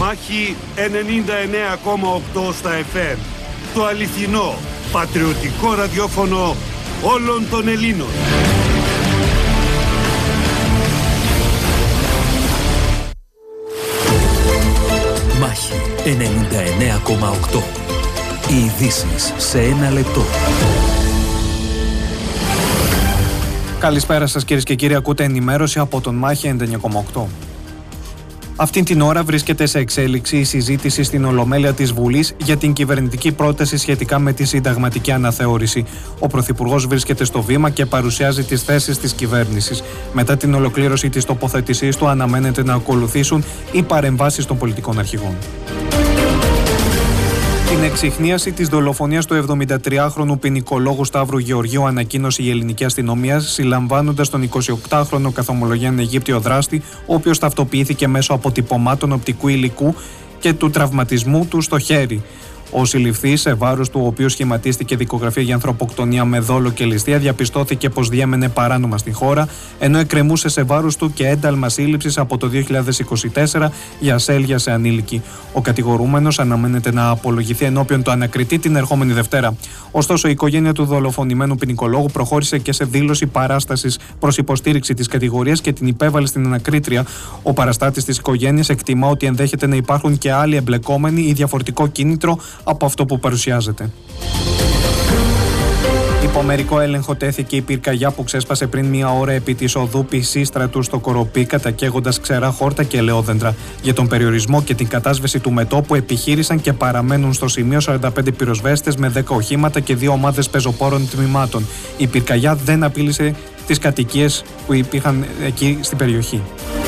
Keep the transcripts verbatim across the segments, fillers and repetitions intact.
Μάχη ενενήντα εννέα κόμμα οκτώ στα εφ εμ. Το αληθινό, πατριωτικό ραδιόφωνο όλων των Ελλήνων. Μάχη ενενήντα εννέα κόμμα οκτώ. Οι ειδήσεις σε ένα λεπτό. Καλησπέρα σας κυρίες και κύριοι, ακούτε ενημέρωση από τον Μάχη ενενήντα εννέα κόμμα οκτώ. Αυτήν την ώρα βρίσκεται σε εξέλιξη η συζήτηση στην Ολομέλεια της Βουλής για την κυβερνητική πρόταση σχετικά με τη συνταγματική αναθεώρηση. Ο Πρωθυπουργός βρίσκεται στο βήμα και παρουσιάζει τις θέσεις της κυβέρνησης. Μετά την ολοκλήρωση της τοποθέτησής του, αναμένεται να ακολουθήσουν οι παρεμβάσεις των πολιτικών αρχηγών. Την εξιχνίαση της δολοφονίας του εβδομηντατριάχρονου ποινικολόγου Σταύρου Γεωργίου ανακοίνωσε η ελληνική αστυνομία, συλλαμβάνοντας τον εικοσιοκτάχρονο καθομολογιαν Αιγύπτιο δράστη, ο οποίος ταυτοποιήθηκε μέσω αποτυπωμάτων οπτικού υλικού και του τραυματισμού του στο χέρι. Ο συλληφθής, σε βάρος του, ο οποίος σχηματίστηκε δικογραφία για ανθρωποκτονία με δόλο και ληστεία, διαπιστώθηκε πως διέμενε παράνομα στην χώρα, ενώ εκκρεμούσε σε βάρος του και ένταλμα σύλληψης από το δύο χιλιάδες είκοσι τέσσερα για ασέλγεια σε ανήλικη. Ο κατηγορούμενος αναμένεται να απολογηθεί ενώπιον του ανακριτή την ερχόμενη Δευτέρα. Ωστόσο, η οικογένεια του δολοφονημένου ποινικολόγου προχώρησε και σε δήλωση παράστασης προς υποστήριξη της κατηγορίας και την υπέβαλε στην ανακρίτρια. Ο παραστάτης της οικογένειας εκτιμά ότι ενδέχεται να υπάρχουν και άλλοι εμπλεκόμενοι ή διαφορετικό κίνητρο από αυτό που παρουσιάζεται. Υπό μερικό έλεγχο τέθηκε η πυρκαγιά που ξέσπασε πριν μία ώρα επί της οδού Πισίστρατου στο Κοροπή, κατακαίγοντας ξερά χόρτα και ελαιόδεντρα. Για τον περιορισμό και την κατάσβεση του μετώπου επιχείρησαν και παραμένουν στο σημείο σαράντα πέντε πυροσβέστες με δέκα οχήματα και δύο ομάδες πεζοπόρων τμήματων. Η πυρκαγιά δεν απείλησε τις κατοικίες που υπήρχαν εκεί στην περιοχή.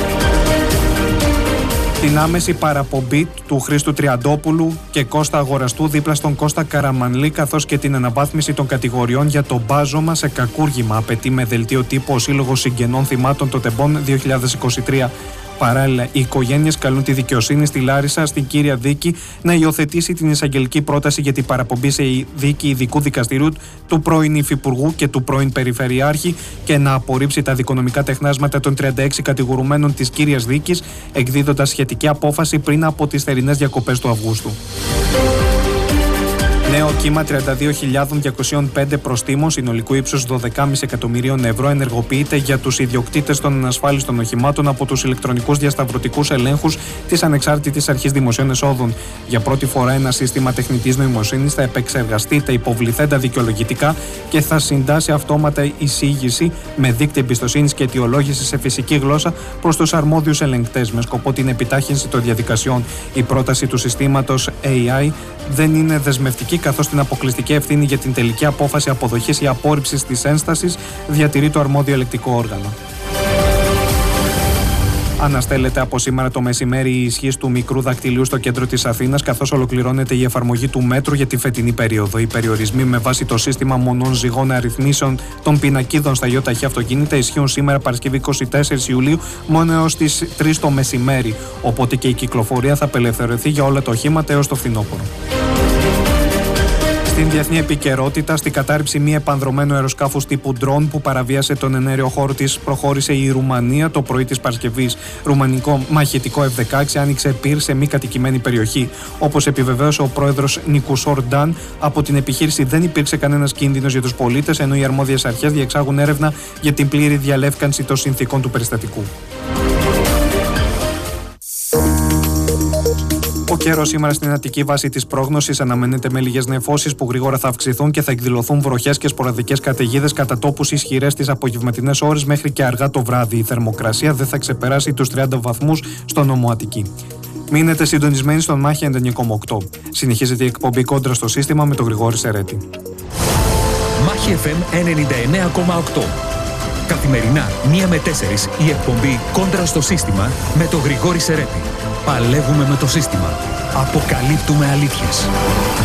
Την άμεση παραπομπή του Χρήστου Τριαντόπουλου και Κώστα Αγοραστού δίπλα στον Κώστα Καραμανλή, καθώς και την αναβάθμιση των κατηγοριών για το μπάζωμα σε κακούργημα, απαιτεί με δελτίο τύπου ο Σύλλογος Συγγενών Θυμάτων των Τεμπών δύο χιλιάδες είκοσι τρία. Παράλληλα, οι οικογένειες καλούν τη δικαιοσύνη στη Λάρισα, στην κύρια δίκη, να υιοθετήσει την εισαγγελική πρόταση για την παραπομπή σε δίκη ειδικού δικαστηρίου του πρώην Υφυπουργού και του πρώην Περιφερειάρχη και να απορρίψει τα δικονομικά τεχνάσματα των τριάντα έξι κατηγορουμένων της κύριας δίκης, εκδίδοντας σχετική απόφαση πριν από τις θερινές διακοπές του Αυγούστου. Νέο κύμα τριάντα δύο χιλιάδες διακόσια πέντε προστίμων συνολικού ύψους δώδεκα κόμμα πέντε εκατομμυρίων ευρώ ενεργοποιείται για τους ιδιοκτήτες των ανασφάλιστων οχημάτων από τους ηλεκτρονικούς διασταυρωτικούς ελέγχους της Ανεξάρτητης Αρχής Δημοσίων Εσόδων. Για πρώτη φορά ένα σύστημα τεχνητής νοημοσύνης θα επεξεργαστεί τα υποβληθέντα δικαιολογητικά και θα συντάσει αυτόματα εισήγηση με δείκτη εμπιστοσύνης και αιτιολόγηση σε φυσική γλώσσα προς τους αρμόδιους ελεγκτές με σκοπό την επιτάχυνση των διαδικασιών. Η πρόταση του συστήματος έι άι δεν είναι δεσμευτική, καθώς την αποκλειστική ευθύνη για την τελική απόφαση αποδοχής ή απόρριψης της ένστασης διατηρεί το αρμόδιο ελεκτικό όργανο. Αναστέλλεται από σήμερα το μεσημέρι η ισχύς του μικρού δακτυλίου στο κέντρο της Αθήνας, καθώς ολοκληρώνεται η εφαρμογή του μέτρου για τη φετινή περίοδο. Οι περιορισμοί με βάση το σύστημα μονών ζυγών αριθμίσεων των πινακίδων στα ΙΟΤΑΧΗ αυτοκίνητα ισχύουν σήμερα Παρασκευή εικοστή τέταρτη Ιουλίου μόνο έως τις τρεις το μεσημέρι. Οπότε και η κυκλοφορία θα απελευθερωθεί για όλα τα οχήματα έως το φθινόπωρο. Στην διεθνή επικαιρότητα, στην κατάρριψη μη επανδρωμένου αεροσκάφους τύπου drone που παραβίασε τον εναέριο χώρο της, προχώρησε η Ρουμανία το πρωί της Παρασκευής. Ρουμανικό μαχητικό εφ δεκαέξι άνοιξε πυρ σε μη κατοικημένη περιοχή. Όπως επιβεβαίωσε ο πρόεδρος Νικουσόρ Νταν, από την επιχείρηση δεν υπήρξε κανένας κίνδυνος για τους πολίτες, ενώ οι αρμόδιες αρχές διεξάγουν έρευνα για την πλήρη διαλεύκανση των συνθήκων του περιστατικού. Ο καιρός σήμερα στην Αττική βάση της πρόγνωσης αναμένεται με λίγες νεφώσεις που γρήγορα θα αυξηθούν και θα εκδηλωθούν βροχές και σποραδικές καταιγίδες κατά τόπους ισχυρές τις απογευματινές ώρες μέχρι και αργά το βράδυ. Η θερμοκρασία δεν θα ξεπεράσει τους τριάντα βαθμούς στο νόμο Αττική. Μείνετε συντονισμένοι στον Μάχη ενενήντα εννέα κόμμα οκτώ. Συνεχίζεται η εκπομπή Κόντρα στο σύστημα με τον Γρηγόρη Σερέτη. Μάχη εφ εμ ενενήντα εννέα κόμμα οκτώ. Καθημερινά, μία με τέσσερις, η εκπομπή Κόντρα στο σύστημα με τον Γρηγόρη Σερέτη. Παλεύουμε με το σύστημα. Αποκαλύπτουμε αλήθειες.